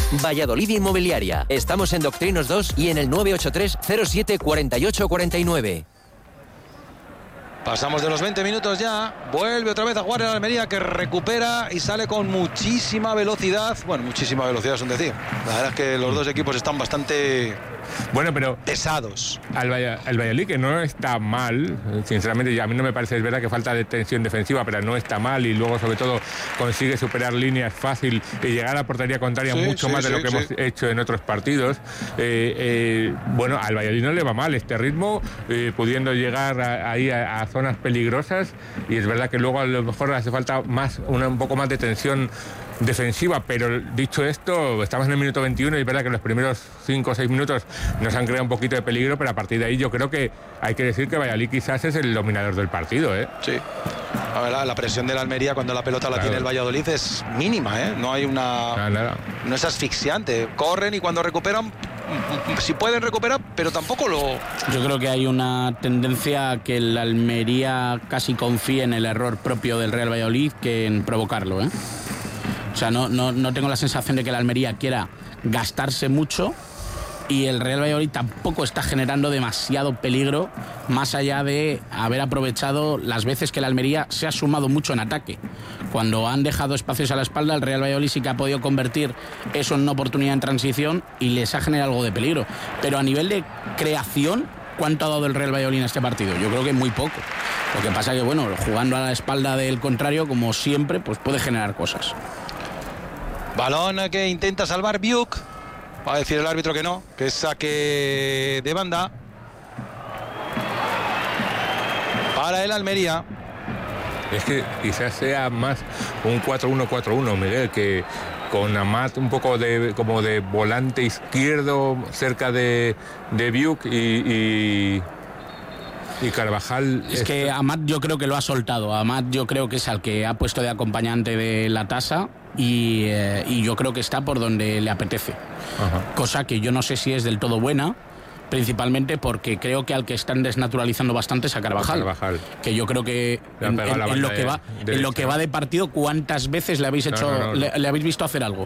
Valladolid Inmobiliaria. Estamos en Doctrinos 2 y en el 983 07 48 49. Pasamos de los 20 minutos ya. Vuelve otra vez a jugar el Almería, que recupera y sale con muchísima velocidad. Bueno, muchísima velocidad es un decir. La verdad es que los dos equipos están bastante pesados. El Valladolid, que no está mal, sinceramente, a mí no me parece, es verdad que falta de tensión defensiva, pero no está mal, y luego sobre todo consigue superar líneas fácil y llegar a la portería contraria más de lo que hemos hecho en otros partidos. Bueno, al Valladolid no le va mal este ritmo, pudiendo llegar ahí a zonas peligrosas, y es verdad que luego a lo mejor hace falta un poco más de tensión defensiva, pero dicho esto, estamos en el minuto 21 y es verdad que los primeros 5 o 6 minutos nos han creado un poquito de peligro, pero a partir de ahí yo creo que hay que decir que Valladolid quizás es el dominador del partido, ¿eh? Sí. La presión de la Almería cuando la pelota la tiene el Valladolid es mínima, ¿eh? No hay nada. No es asfixiante. Corren y cuando recuperan, si pueden recuperar, pero tampoco lo... Yo creo que hay una tendencia a que el Almería casi confíe en el error propio del Real Valladolid que en provocarlo, ¿eh? O sea, no tengo la sensación de que el Almería quiera gastarse mucho, y el Real Valladolid tampoco está generando demasiado peligro, más allá de haber aprovechado las veces que el Almería se ha sumado mucho en ataque. Cuando han dejado espacios a la espalda, el Real Valladolid sí que ha podido convertir eso en una oportunidad en transición y les ha generado algo de peligro. Pero a nivel de creación, ¿cuánto ha dado el Real Valladolid en este partido? Yo creo que muy poco. Lo que pasa que, bueno, jugando a la espalda del contrario, como siempre, pues puede generar cosas. Balón que intenta salvar Biuk. Va a decir el árbitro que no, que es saque de banda para el Almería. Es que quizás sea más un 4-1-4-1, Miguel, que con Amat un poco como de volante izquierdo cerca de Biuk y Carvajal. Es que Amat yo creo que lo ha soltado. Amat yo creo que es al que ha puesto de acompañante de la tasa, y yo creo que está por donde le apetece. Ajá. Cosa que yo no sé si es del todo buena, principalmente porque creo que al que están desnaturalizando bastante es a Carvajal. Que yo creo que en lo que va de partido, ¿cuántas veces le habéis le habéis visto hacer algo?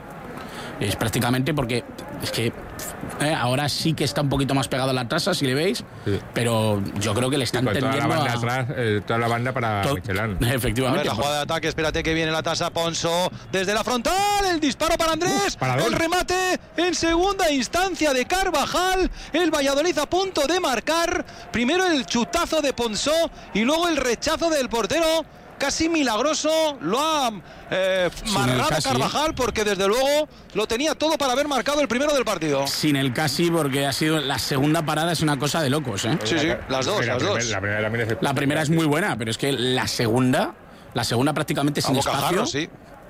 Es prácticamente porque es que ahora sí que está un poquito más pegado a la tasa, si le veis, pero yo creo que le están tendiendo toda la banda atrás, toda la banda para Michelán. Efectivamente. A ver, la jugada de ataque, espérate que viene la tasa. Ponso desde la frontal, el disparo para Andrés, el remate en segunda instancia de Carvajal, el Valladolid a punto de marcar, primero el chutazo de Ponso y luego el rechazo del portero. Casi milagroso, lo ha marcado Carvajal, porque desde luego lo tenía todo para haber marcado el primero del partido. Sin el casi, porque ha sido la segunda parada, es una cosa de locos, ¿eh? Sí, las dos. La primera es muy buena, pero es que la segunda prácticamente sin espacio. Sí.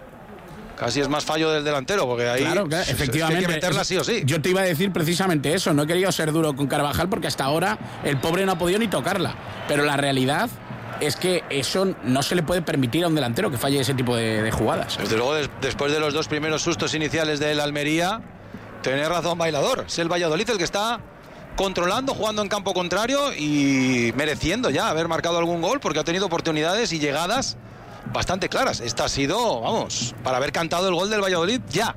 Casi es más fallo del delantero, porque ahí claro, efectivamente, hay que meterla sí o sí. Yo te iba a decir precisamente eso, no he querido ser duro con Carvajal porque hasta ahora el pobre no ha podido ni tocarla, pero la realidad es que eso no se le puede permitir a un delantero, que falle ese tipo de jugadas. Desde luego, después de los dos primeros sustos iniciales del Almería, tenés razón, Bailador. Es el Valladolid el que está controlando, jugando en campo contrario y mereciendo ya haber marcado algún gol, porque ha tenido oportunidades y llegadas bastante claras. Esta ha sido, para haber cantado el gol del Valladolid ya.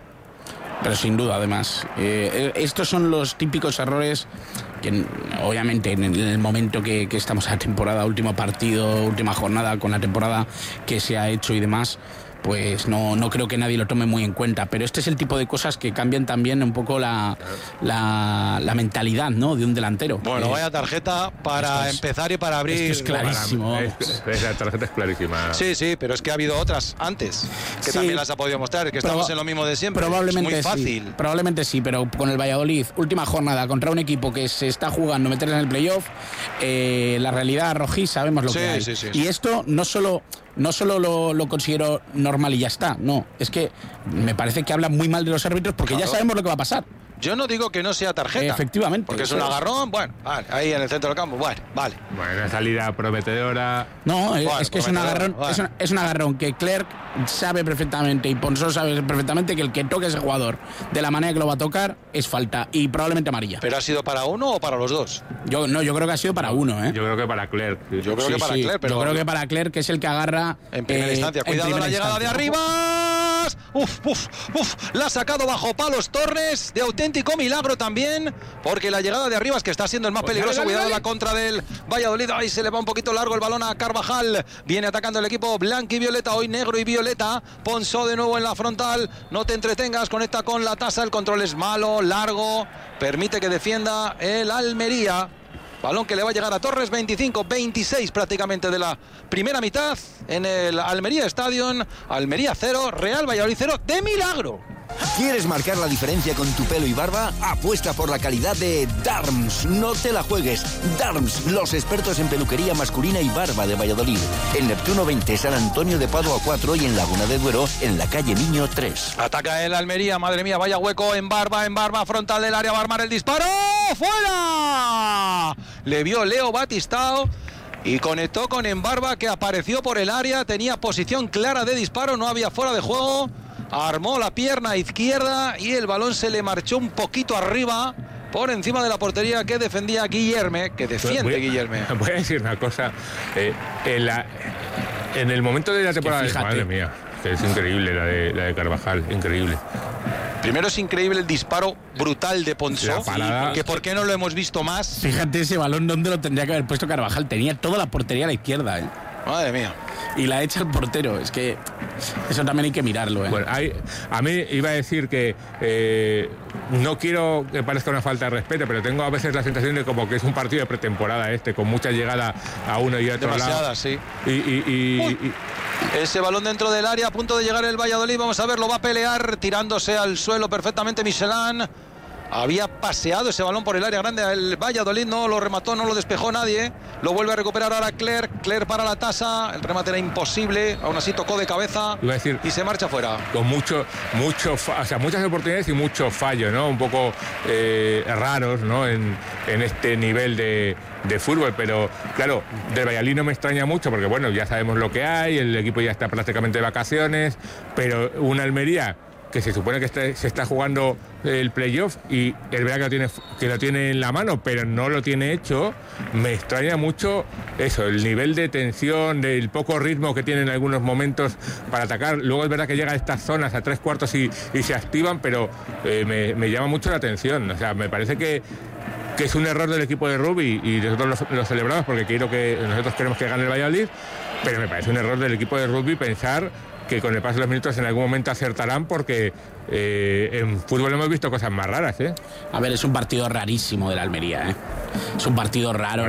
Pero sin duda, además, estos son los típicos errores que, obviamente, en el momento que estamos en la temporada, último partido, última jornada con la temporada que se ha hecho y demás, pues no creo que nadie lo tome muy en cuenta. Pero este es el tipo de cosas que cambian también un poco la mentalidad, ¿no?, de un delantero. Bueno, vaya tarjeta para empezar y para abrir. Es clarísimo. Esa tarjeta es clarísima. Sí, pero es que ha habido otras antes que también las ha podido mostrar, que estamos en lo mismo de siempre. Probablemente es muy fácil. Sí, probablemente sí, pero con el Valladolid, última jornada contra un equipo que se está jugando meterse en el playoff, la realidad rojí, sabemos lo que hay. Sí. Y esto no solo lo considero normal y ya está, no, es que me parece que habla muy mal de los árbitros, porque ya sabemos lo que va a pasar. Yo no digo que no sea tarjeta. Efectivamente. Porque es un agarrón, bueno, vale, ahí en el centro del campo, bueno, vale. Bueno, una salida prometedora. No, Bueno, es que es un agarrón, bueno. es un agarrón que Clerc sabe perfectamente y Ponsó sabe perfectamente que el que toque a ese jugador de la manera que lo va a tocar es falta y probablemente amarilla. ¿Pero ha sido para uno o para los dos? Yo creo que ha sido para uno, ¿eh? Yo creo que para Clerc. Sí. Yo creo que para Clerc, pero... Yo creo que para Clerc, que es el que agarra... En primera instancia, cuidado la llegada de arriba. La ha sacado bajo palos Torres, de auténtico milagro también, porque la llegada de arriba es que está siendo el más peligroso. Cuidado la contra del Valladolid. Ahí se le va un poquito largo el balón a Carvajal. Viene atacando el equipo blanco y violeta, hoy negro y violeta. Ponsó de nuevo en la frontal. No te entretengas, conecta con la tasa. El control es malo, largo. Permite que defienda el Almería. Balón que le va a llegar a Torres, 25-26 prácticamente de la primera mitad en el Almería Stadium. Almería 0, Real Valladolid 0, de milagro. ¿Quieres marcar la diferencia con tu pelo y barba? Apuesta por la calidad de Darms. No te la juegues. Darms, los expertos en peluquería masculina y barba de Valladolid. En Neptuno 20, San Antonio de Padua 4 y en Laguna de Duero, en la calle Niño 3. Ataca el Almería, madre mía, vaya hueco en barba, frontal del área, va a armar el disparo. ¡Fuera! Le vio Leo Batistao y conectó con Embarba, que apareció por el área, tenía posición clara de disparo, no había fuera de juego. Armó la pierna izquierda y el balón se le marchó un poquito arriba, por encima de la portería que defendía Guillerme, que defiende Guillerme. Voy a decir una cosa. En el momento de la temporada, madre mía, que es increíble la de Carvajal, increíble. Primero es increíble el disparo brutal de Ponsó, que por qué no lo hemos visto más. Fíjate ese balón donde lo tendría que haber puesto Carvajal, tenía toda la portería a la izquierda, ¿eh? Madre mía. Y la echa el portero, es que eso también hay que mirarlo, ¿eh? Bueno, a mí iba a decir que no quiero que parezca una falta de respeto, pero tengo a veces la sensación de como que es un partido de pretemporada con mucha llegada a uno y a otro demasiada, lado. Sí. Y ese balón dentro del área, a punto de llegar el Valladolid, vamos a ver, lo va a pelear, tirándose al suelo perfectamente Michelán. Había paseado ese balón por el área grande el Valladolid, no lo remató, no lo despejó nadie. Lo vuelve a recuperar ahora Clerc para la tasa. El remate era imposible, aún así tocó de cabeza y se marcha fuera. Con muchas oportunidades y mucho fallo, ¿no? Un poco raros, ¿no? En este nivel de fútbol, pero claro, del Valladolid no me extraña mucho porque bueno, ya sabemos lo que hay, el equipo ya está prácticamente de vacaciones, pero una Almería que se supone que se está jugando el playoff y es verdad que lo tiene en la mano, pero no lo tiene hecho. Me extraña mucho eso, el nivel de tensión, del poco ritmo que tiene en algunos momentos para atacar. Luego es verdad que llega a estas zonas a 3/4 y se activan, pero me llama mucho la atención. O sea, me parece que es un error del equipo de rugby y nosotros lo celebramos porque nosotros queremos que gane el Valladolid, pero me parece un error del equipo de rugby pensar que con el paso de los minutos en algún momento acertarán, porque en fútbol hemos visto cosas más raras, ¿eh? A ver, es un partido rarísimo de la Almería, ¿eh? Es un partido raro.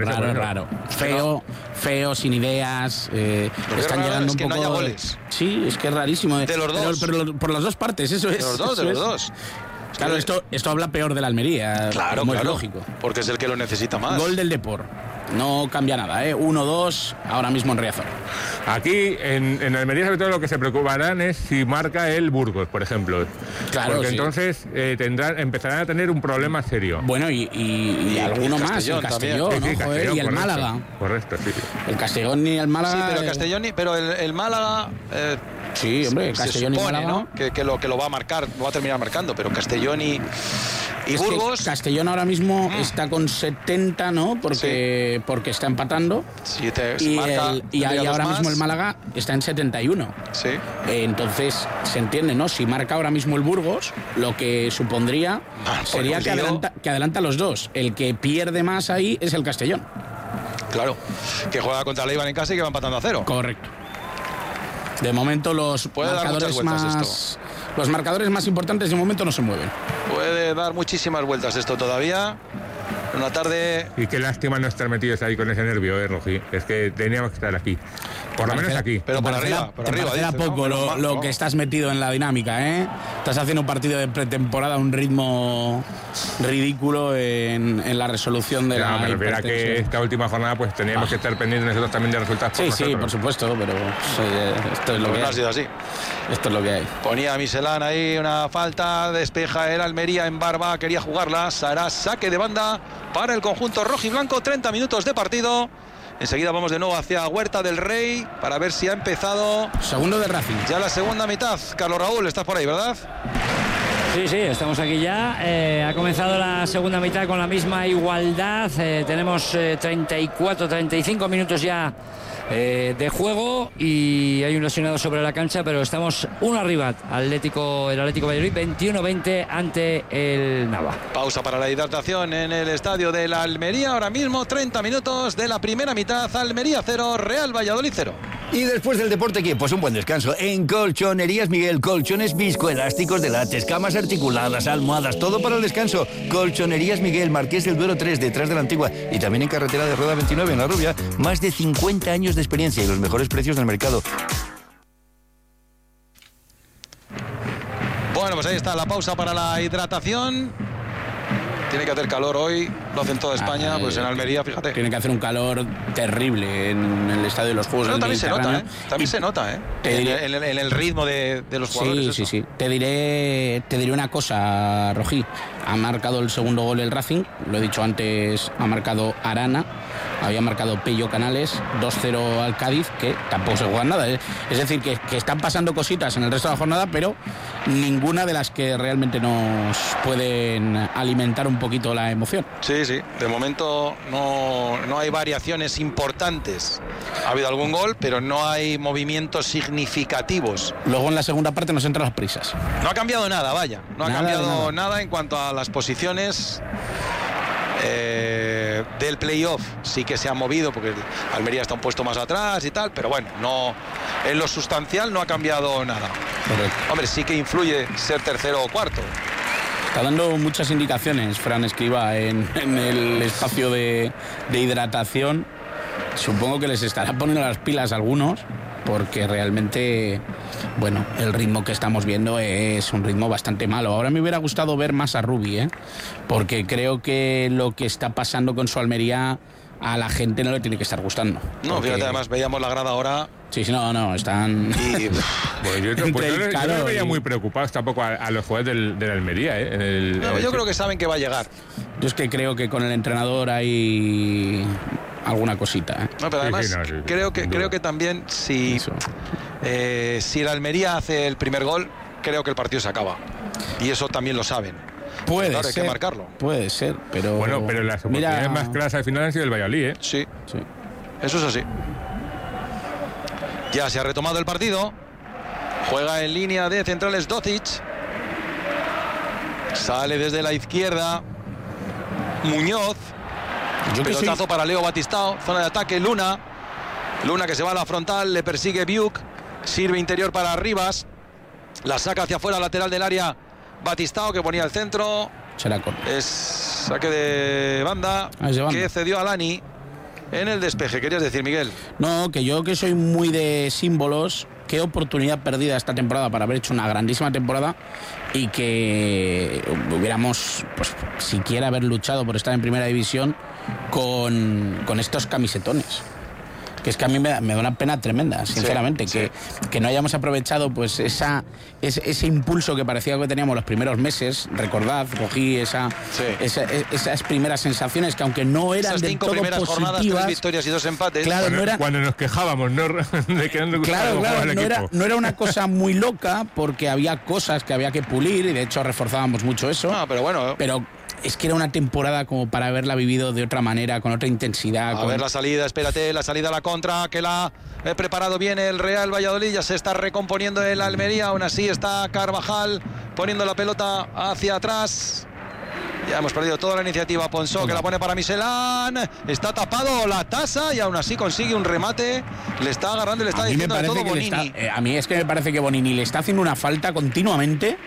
Feo, sin ideas. Están llegando un poco. No haya goles. Sí, es que es rarísimo. De los dos. Pero por las dos partes, eso es. De los dos. Claro, esto habla peor de la Almería. Claro, es lógico. Porque es el que lo necesita más. Gol del Depor. No cambia nada, 1-2 ahora mismo en Riazor. Aquí en Almería sobre todo lo que se preocuparán es si marca el Burgos, por ejemplo. Claro, porque entonces empezarán a tener un problema serio. Bueno, y alguno más, el Castellón, ¿no? Castellón, y el Málaga. Correcto, sí. El Castellón y el Málaga. Sí, pero el Málaga. Sí, hombre, Castellón supone, y Málaga, ¿no? que lo va a marcar, lo va a terminar marcando, pero Castellón y Burgos. Castellón ahora mismo está con 70, ¿no? Porque está empatando. Sí, y ahora mismo el Málaga está en 71. Sí. Entonces, se entiende, ¿no? Si marca ahora mismo el Burgos, lo que supondría sería que adelanta los dos. El que pierde más ahí es el Castellón. Claro, que juega contra el Eibar en casa y que va empatando a 0. Correcto. De momento los marcadores más importantes de momento no se mueven. Puede dar muchísimas vueltas esto todavía. Una tarde. Y qué lástima no estar metidos ahí con ese nervio, Rogi. Es que teníamos que estar aquí. Por lo menos aquí. Pero por arriba, Te poco lo que estás metido en la dinámica, ¿eh? Estás haciendo un partido de pretemporada a un ritmo ridículo en la resolución de la me refiero a que esta última jornada pues teníamos que estar pendientes nosotros también de resultados. Sí, por supuesto, pero esto es lo que no ha sido así. Esto es lo que hay. Ponía a Miselán ahí una falta, despeja el Almería en Barba, quería jugarla, será saque de banda para el conjunto rojiblanco, 30 minutos de partido. Enseguida vamos de nuevo hacia Huerta del Rey para ver si ha empezado. Segundo de Racing. Ya la segunda mitad. Carlos Raúl, estás por ahí, ¿verdad? Sí, estamos aquí ya. Ha comenzado la segunda mitad con la misma igualdad. Tenemos 35 minutos ya de juego y hay un lesionado sobre la cancha, pero estamos uno arriba. El Atlético Valladolid 21-20 ante el Nava. Pausa para la hidratación en el estadio de la Almería. Ahora mismo 30 minutos de la primera mitad. Almería 0, Real Valladolid 0. Y después del deporte, ¿qué? Pues un buen descanso. En Colchonerías Miguel, colchones viscoelásticos de látex, camas articuladas, almohadas, todo para el descanso. Colchonerías Miguel, Marqués del Duero 3, detrás de la Antigua. Y también en carretera de Rueda 29, en La Rubia. Más de 50 años de experiencia y los mejores precios del mercado. Bueno, pues ahí está la pausa para la hidratación. Tiene que hacer calor hoy, lo hacen toda España, pues en Almería, fíjate. Tiene que hacer un calor terrible en el estadio de los Juegos del Mediterráneo. También se nota, ¿eh? En el ritmo de los jugadores. Sí. Te diré una cosa, Rojí. Ha marcado el segundo gol el Racing, lo he dicho antes, ha marcado Arana, había marcado Pello Canales, 2-0 al Cádiz, que tampoco se juega nada. Es decir, que están pasando cositas en el resto de la jornada, pero ninguna de las que realmente nos pueden alimentar un poquito la emoción. Sí, de momento no hay variaciones importantes. Ha habido algún gol, pero no hay movimientos significativos. Luego en la segunda parte nos entran las prisas. No ha cambiado nada, vaya. No ha cambiado nada en cuanto a las posiciones del playoff. Sí que se ha movido porque Almería está un puesto más atrás y tal, pero bueno, no, en lo sustancial no ha cambiado nada. Correcto. Hombre, sí que influye ser tercero o cuarto. Está dando muchas indicaciones Fran Escribá en el espacio de hidratación. Supongo que les estará poniendo las pilas a algunos, porque realmente, bueno, el ritmo que estamos viendo es un ritmo bastante malo. Ahora me hubiera gustado ver más a Rubi, porque creo que lo que está pasando con su Almería a la gente no le tiene que estar gustando. No, porque... fíjate, además veíamos la grada ahora. Sí, no, están... Y... Bueno, yo no veía muy preocupados tampoco a los jugadores del Almería. Yo creo que saben que va a llegar. Yo es que creo que con el entrenador hay alguna cosita. No, pero además creo que también si el Almería hace el primer gol, creo que el partido se acaba. Y eso también lo saben. Puede claro, ser, hay que marcarlo. Puede ser, pero... Bueno, pero las oportunidades más claras al final han sido el Valladolid, Sí, eso es así. Ya se ha retomado el partido. Juega en línea de centrales Docic. Sale desde la izquierda Muñoz. Pelotazo para Leo Batistao. Zona de ataque Luna que se va a la frontal. Le persigue Biuk. Sirve interior para Rivas. La saca hacia afuera, lateral del área Batistao, que ponía el centro. Es saque de banda, que cedió a Lani en el despeje. ¿Querías decir, Miguel? No, que yo que soy muy de símbolos, qué oportunidad perdida esta temporada para haber hecho una grandísima temporada y que hubiéramos, pues, siquiera haber luchado por estar en primera división con estos camisetones. Que es que a mí me da una pena tremenda, sinceramente, que no hayamos aprovechado pues ese impulso que parecía que teníamos los primeros meses. Recordad, cogí esas primeras sensaciones que, aunque no eran del todo positivas, 5 primeras jornadas, 3 victorias y 2 empates. Claro, cuando nos quejábamos, de que no nos gustaba jugar al equipo. No era una cosa muy loca, porque había cosas que había que pulir y de hecho reforzábamos mucho eso. Pero bueno. Pero es que era una temporada como para haberla vivido de otra manera, con otra intensidad. A ver la salida, espérate, la salida a la contra, que la ha preparado bien el Real Valladolid, ya se está recomponiendo el Almería, aún así está Carvajal poniendo la pelota hacia atrás. Ya hemos perdido toda la iniciativa. Ponsó, que la pone para Miselán, está tapado la tasa y aún así consigue un remate. Le está agarrando y le está diciendo de todo Bonini. A mí es que me parece que Bonini le está haciendo una falta continuamente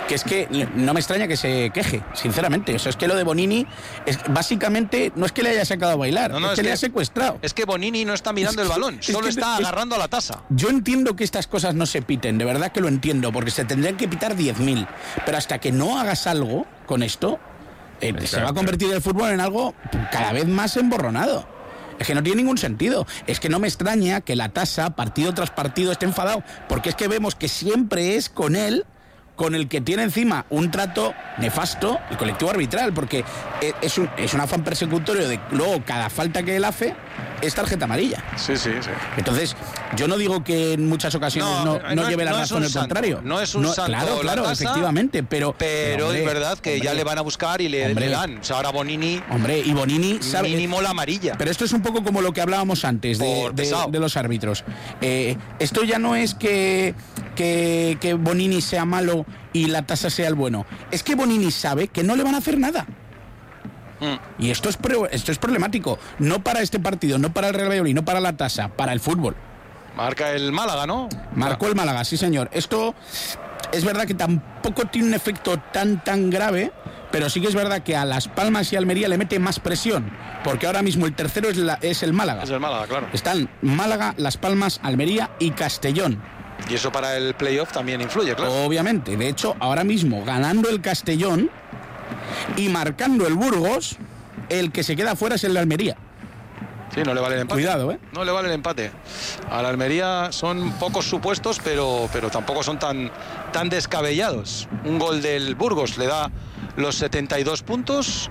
que es que no me extraña que se queje, sinceramente. O sea, es que lo de Bonini, básicamente, no es que le haya sacado a bailar, es que le ha secuestrado. Es que Bonini no está mirando el balón, solo está agarrando a la tasa. Yo entiendo que estas cosas no se piten, de verdad que lo entiendo, porque se tendrían que pitar 10.000, pero hasta que no hagas algo con esto, se va a convertir el fútbol en algo cada vez más emborronado. Es que no tiene ningún sentido. Es que no me extraña que la tasa, partido tras partido, esté enfadado, porque es que vemos que siempre es con él con el que tiene encima un trato nefasto el colectivo arbitral, porque es un afán persecutorio de luego cada falta que él hace es tarjeta amarilla. Sí. Entonces, yo no digo que en muchas ocasiones no lleve la razón, al contrario. No es un santo. Claro, efectivamente, pero hombre, es verdad que ya le van a buscar y le dan. O sea, ahora Bonini... Hombre, y Bonini sabe... Mínimo la amarilla. Pero esto es un poco como lo que hablábamos antes de los árbitros. Esto ya no es que Bonini sea malo y la tasa sea el bueno. Es que Bonini sabe que no le van a hacer nada. Y esto es problemático. No para este partido, no para el Real Valladolid, no para la tasa, para el fútbol. Marca el Málaga, ¿no? Marcó el Málaga, sí señor. Esto es verdad que tampoco tiene un efecto tan grave, pero sí que es verdad que a Las Palmas y Almería le mete más presión, porque ahora mismo el tercero es el Málaga. Es el Málaga, claro. Están Málaga, Las Palmas, Almería y Castellón. Y eso para el playoff también influye, claro. Obviamente. De hecho, ahora mismo, ganando el Castellón y marcando el Burgos, el que se queda fuera es el de Almería. Sí, no le vale el empate. Cuidado, No le vale el empate. A la Almería son pocos supuestos, pero tampoco son tan descabellados. Un gol del Burgos le da los 72 puntos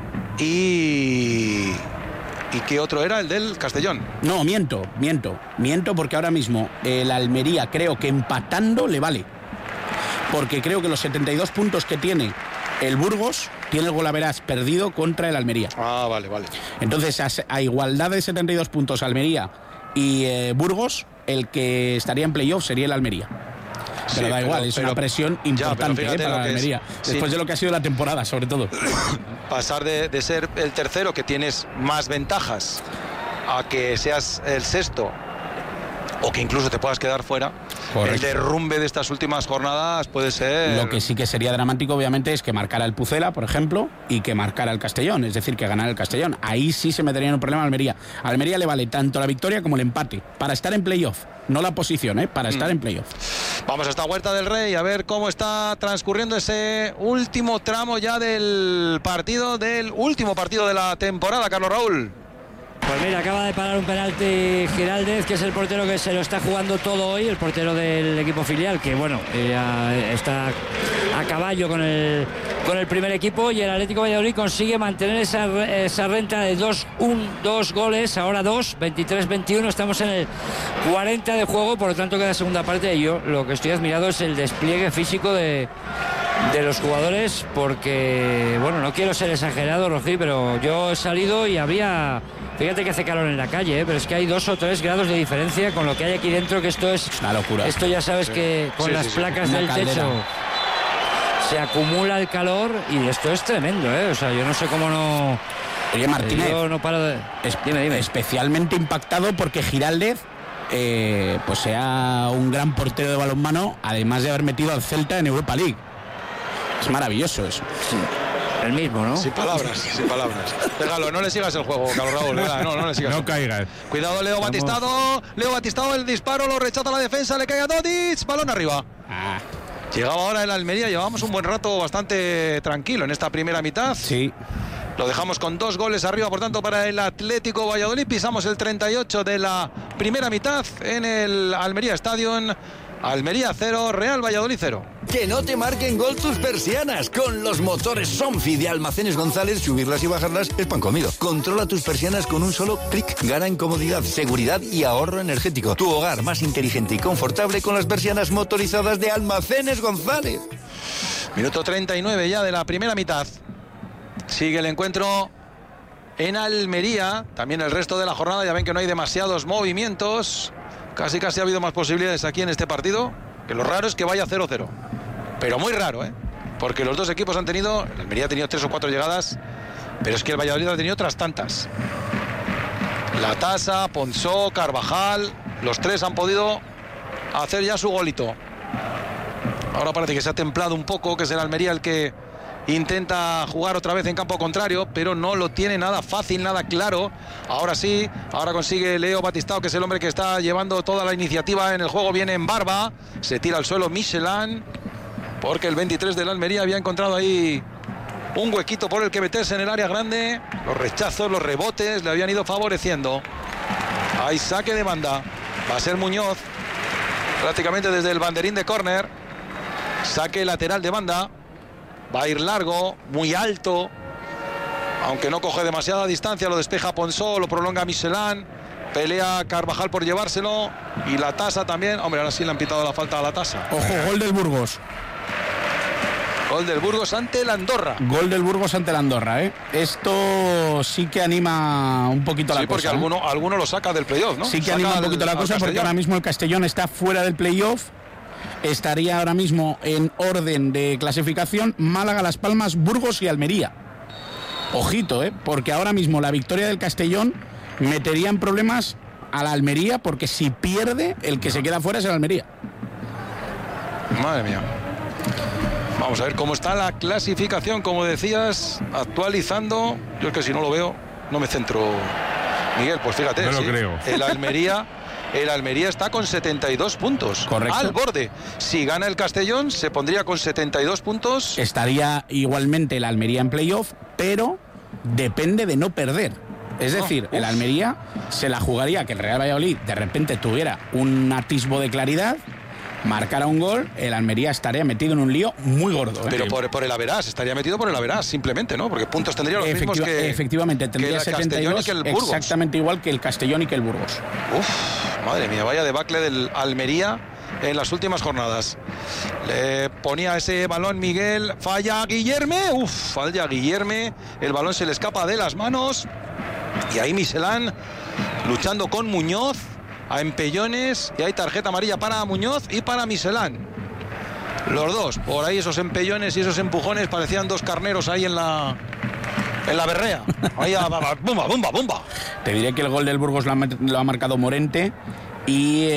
¿Y qué otro era? ¿El del Castellón? No, miento, porque ahora mismo el Almería creo que empatando le vale. Porque creo que los 72 puntos que tiene el Burgos tiene el golaveras perdido contra el Almería. Ah, vale. Entonces, a igualdad de 72 puntos Almería y Burgos, el que estaría en playoff sería el Almería. Pero da igual, es una presión importante para la Almería. Después de lo que ha sido la temporada, sobre todo. Pasar de ser el tercero, que tienes más ventajas, a que seas el sexto, o que incluso te puedas quedar fuera. Correcto. El derrumbe de estas últimas jornadas puede ser... Lo que sí que sería dramático, obviamente, es que marcara el Pucela, por ejemplo, y que marcara el Castellón, es decir, que ganara el Castellón. Ahí sí se metería en un problema a Almería. A Almería le vale tanto la victoria como el empate, para estar en playoff. No la posición, para estar en playoff. Vamos hasta Huerta del Rey a ver cómo está transcurriendo ese último tramo ya del último partido de la temporada, Carlos Raúl. Pues mira, acaba de parar un penalti Giraldez, que es el portero que se lo está jugando todo hoy, el portero del equipo filial, que bueno, está a caballo con el primer equipo, y el Atlético de Valladolid consigue mantener esa renta de 2 goles, ahora 2, 23-21, estamos en el 40 de juego, por lo tanto queda segunda parte, y yo lo que estoy admirado es el despliegue físico de los jugadores, porque bueno, no quiero ser exagerado, Rojí, pero yo he salido y había... Fíjate que hace calor en la calle, pero es que hay 2 o 3 grados de diferencia con lo que hay aquí dentro, que esto es una locura. Esto ya sabes que con las placas del techo se acumula el calor y esto es tremendo, O sea, yo no sé cómo no... Oye, Martínez, yo no paro de... Dime. Especialmente impactado porque Giraldez pues sea un gran portero de balonmano, además de haber metido al Celta en Europa League. Es maravilloso eso. Sí. El mismo, ¿no? Sin palabras. Déjalo, no le sigas el juego, Carlos Raúl. No le sigas. No caigas. Cuidado, Leo Batistado, el disparo, lo rechaza la defensa, le cae a Dodic, balón arriba. Llegaba ahora el Almería, llevamos un buen rato bastante tranquilo en esta primera mitad. Sí. Lo dejamos con 2 goles arriba, por tanto, para el Atlético Valladolid. Pisamos el 38 de la primera mitad en el Almería Stadium. Almería 0, Real Valladolid 0. Que no te marquen gol tus persianas. Con los motores Sonfi de Almacenes González, subirlas y bajarlas es pan comido. Controla tus persianas con un solo clic. Gana en comodidad, seguridad y ahorro energético. Tu hogar más inteligente y confortable con las persianas motorizadas de Almacenes González. Minuto 39 ya de la primera mitad. Sigue el encuentro en Almería. También el resto de la jornada. Ya ven que no hay demasiados movimientos. Casi ha habido más posibilidades aquí en este partido, que lo raro es que vaya 0-0. Pero muy raro, porque los dos equipos han tenido... El Almería ha tenido 3 o 4 llegadas, pero es que el Valladolid ha tenido otras tantas. La Tasa, Ponsó, Carvajal, los 3 han podido hacer ya su golito. Ahora parece que se ha templado un poco, que es el Almería el que intenta jugar otra vez en campo contrario, pero no lo tiene nada fácil, nada claro. Ahora sí, ahora consigue Leo Batistao, que es el hombre que está llevando toda la iniciativa en el juego. Viene en Barba, se tira al suelo Michelin, porque el 23 del Almería había encontrado ahí un huequito por el que meterse en el área grande. Los rechazos, los rebotes le habían ido favoreciendo. Hay saque de banda, va a ser Muñoz, prácticamente desde el banderín de córner. Saque lateral de banda. Va a ir largo, muy alto, aunque no coge demasiada distancia, lo despeja Ponsó, lo prolonga Michelin, pelea Carvajal por llevárselo, y la Tasa también. Hombre, ahora sí le han pitado la falta a la Tasa. Ojo, gol del Burgos. Gol del Burgos ante el Andorra. Gol del Burgos ante el Andorra, ¿eh? Esto sí que anima un poquito la cosa. Sí, porque alguno lo saca del playoff, ¿no? Sí que anima un poquito la cosa, porque ahora mismo el Castellón está fuera del playoff. Estaría ahora mismo en orden de clasificación Málaga, Las Palmas, Burgos y Almería. Ojito, porque ahora mismo la victoria del Castellón metería en problemas a la Almería, porque si pierde, el que se queda fuera es el Almería. Madre mía. Vamos a ver cómo está la clasificación, como decías, actualizando. Yo es que si no lo veo, no me centro. Miguel, pues fíjate. No lo creo. El Almería está con 72 puntos. Correcto. Al borde. Si gana el Castellón, se pondría con 72 puntos. Estaría igualmente el Almería en playoff, pero depende de no perder. Es decir, el Almería se la jugaría que el Real Valladolid de repente tuviera un atisbo de claridad, marcara un gol, el Almería estaría metido en un lío muy gordo. Pero por el averás, estaría metido por el averás, simplemente, ¿no? Porque puntos tendría los mismos que... Efectivamente, tendría que 72, y que el Burgos. Exactamente igual que el Castellón y que el Burgos. Madre mía, vaya debacle del Almería en las últimas jornadas. Le ponía ese balón Miguel, falla Guillerme, falla Guillerme, el balón se le escapa de las manos, y ahí Michelin luchando con Muñoz a empellones, y hay tarjeta amarilla para Muñoz y para Michelin. Los dos, por ahí esos empellones y esos empujones parecían dos carneros ahí en la berrea. Ahí bumba, bumba, bumba. Te diré que el gol del Burgos lo ha marcado Morante y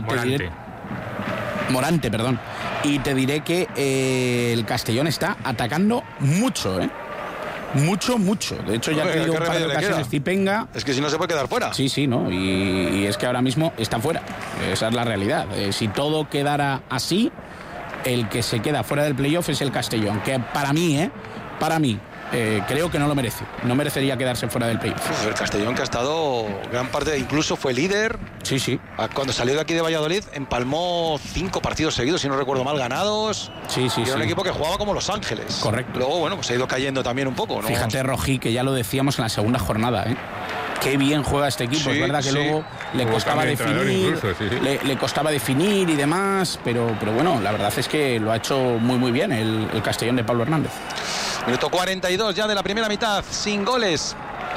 Morante, perdón. Y te diré que el Castellón está atacando mucho, Mucho. De hecho, ya ha tenido un par de ocasiones Zipenga. Es que si no se puede quedar fuera. Sí, ¿no? Y es que ahora mismo está fuera. Esa es la realidad. Si todo quedara así, el que se queda fuera del playoff es el Castellón. Que para mí, creo que no lo merece. No merecería quedarse fuera del playoff. El Castellón, que ha estado gran parte, incluso fue líder. Sí. Cuando salió de aquí de Valladolid, empalmó 5 partidos seguidos, si no recuerdo mal, ganados. Sí. Era un equipo que jugaba como Los Ángeles. Correcto. Luego, bueno, pues ha ido cayendo también un poco, ¿no? Fíjate, Rojí, que ya lo decíamos en la segunda jornada, Qué bien juega este equipo. Es verdad que luego le costaba definir, le costaba definir y demás, pero bueno, la verdad es que lo ha hecho muy bien el Castellón de Pablo Hernández. Minuto 42 ya de la primera mitad, sin goles.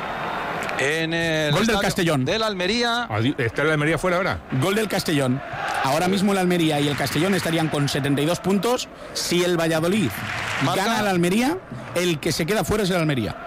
En el gol del Castellón. Del Almería. ¿Está el Almería fuera ahora? Gol del Castellón. Ahora mismo el Almería y el Castellón estarían con 72 puntos. Si el Valladolid gana al Almería, el que se queda fuera es el Almería.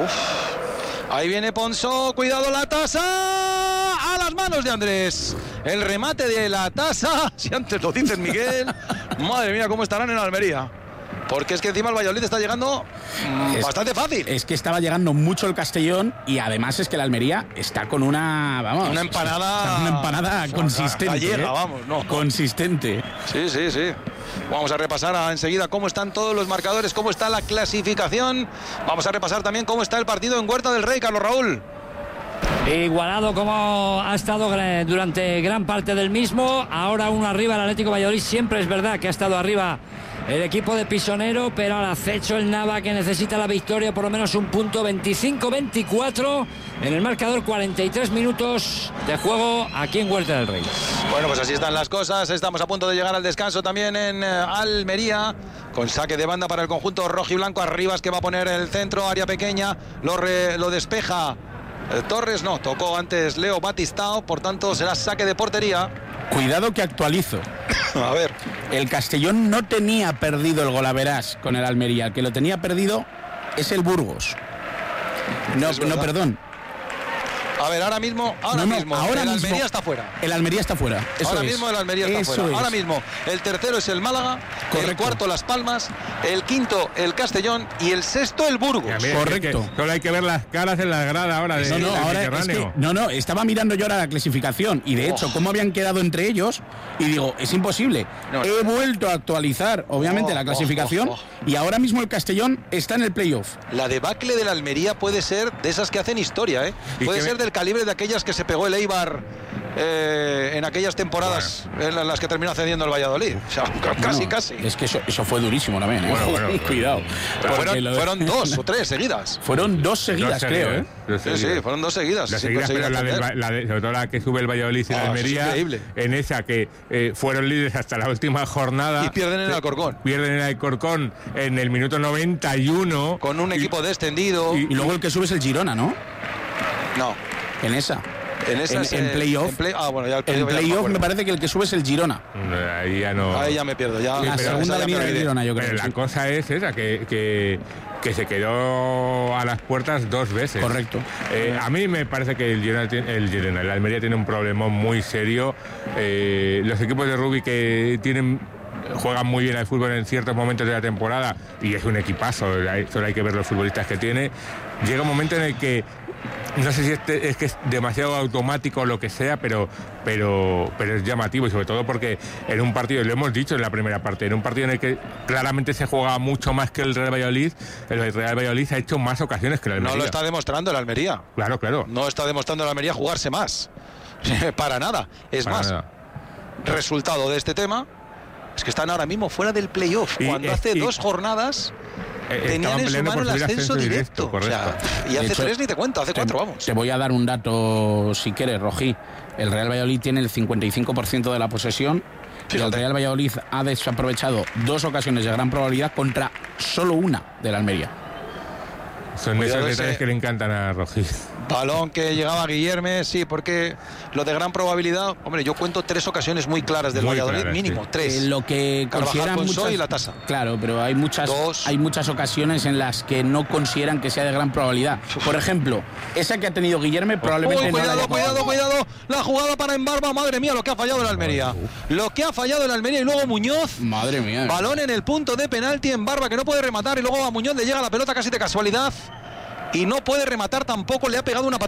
Ahí viene Ponsó, cuidado la Tasa, a las manos de Andrés. El remate de la Tasa, si antes lo dices, Miguel. Madre mía, cómo estarán en Almería. Porque es que encima el Valladolid está llegando bastante fácil. Es que estaba llegando mucho el Castellón y además es que el Almería está con una empanada consistente. Gallega, vamos, no. Consistente. Sí. Vamos a repasar enseguida cómo están todos los marcadores, cómo está la clasificación. Vamos a repasar también cómo está el partido en Huerta del Rey, Carlos Raúl. Igualado como ha estado durante gran parte del mismo. Ahora uno arriba el Atlético Valladolid. Siempre es verdad que ha estado arriba el equipo de Pisonero, pero al acecho el Nava, que necesita la victoria, por lo menos un punto. 25-24 en el marcador, 43 minutos de juego aquí en Huerta del Rey. Bueno, pues así están las cosas. Estamos a punto de llegar al descanso también en Almería, con saque de banda para el conjunto rojiblanco. Arribas, que va a poner el centro, área pequeña, lo despeja Torres. No, tocó antes Leo Batistao, por tanto será saque de portería. Cuidado que actualizo. A ver. El Castellón no tenía perdido el golaverás con el Almería. El que lo tenía perdido es el Burgos. Perdón. A ver, ahora mismo el Almería está fuera. El Almería está fuera. Ahora mismo el Almería está fuera. Ahora mismo el tercero es el Málaga, el cuarto Las Palmas, el quinto el Castellón y el sexto el Burgos. Correcto. Solo hay que ver las caras en la grada ahora del Mediterráneo. Estaba mirando yo ahora la clasificación y de hecho cómo habían quedado entre ellos y digo, es imposible. He vuelto a actualizar, obviamente, la clasificación y ahora mismo el Castellón está en el playoff. La debacle de la Almería puede ser de esas que hacen historia, ¿eh? Puede ser del calibre de aquellas que se pegó el Eibar en aquellas temporadas en las que terminó cediendo el Valladolid. O sea, casi. Es que eso fue durísimo también, ¿eh? Bueno, cuidado. Fueron 2 o 3 seguidas. Fueron 2 seguidas, creo, ¿eh? Sí, fueron 2 seguidas. Las seguidas, pero sobre todo la que sube el Valladolid y la Almería, en esa que fueron líderes hasta la última jornada. Y pierden en el Alcorcón. Pierden en el Alcorcón en el minuto 91. Con un equipo descendido. Y luego el que sube es el Girona, ¿no? No. En esa. En playoff. En playoff me parece que el que sube es el Girona. Ahí ya no. Ahí ya me pierdo. La segunda venida del Girona, yo creo. Pero la cosa es esa, que se quedó a las puertas 2 veces. Correcto. A mí me parece que el Almería tiene un problema muy serio. Los equipos de rugby que juegan muy bien al fútbol en ciertos momentos de la temporada y es un equipazo, solo hay que ver los futbolistas que tiene. Llega un momento en el que no sé si es que es demasiado automático o lo que sea, pero es llamativo, y sobre todo porque en un partido, lo hemos dicho en la primera parte, en un partido en el que claramente se juega mucho más que el Real Valladolid ha hecho más ocasiones que el Almería. No lo está demostrando el Almería. Claro. No está demostrando el Almería jugarse más. Para nada. Resultado de este tema es que están ahora mismo fuera del playoff. Cuando hace 2 jornadas tenían en su mano el ascenso directo. O sea, y hace 3 ni te cuento, hace 4 vamos. Te voy a dar un dato, si quieres, Rojí. El Real Valladolid tiene el 55% de la posesión. Y el Real Valladolid ha desaprovechado 2 ocasiones de gran probabilidad contra solo una del Almería. Son esos detalles que le encantan a Rojí. Balón que llegaba a Guillerme, sí, porque lo de gran probabilidad, hombre, yo cuento 3 ocasiones muy claras del Valladolid, mínimo, sí. 3. Lo que consideran muchas, y la tasa. Claro, pero hay muchas ocasiones en las que no consideran que sea de gran probabilidad. Por ejemplo, esa que ha tenido Guillerme probablemente cuidado, la jugada para Embarba, madre mía, lo que ha fallado el Almería. Lo que ha fallado el Almería y luego Muñoz. Madre mía. Balón en el punto de penalti, Embarba que no puede rematar y luego a Muñoz le llega la pelota casi de casualidad. Y no puede rematar tampoco, le ha pegado una patada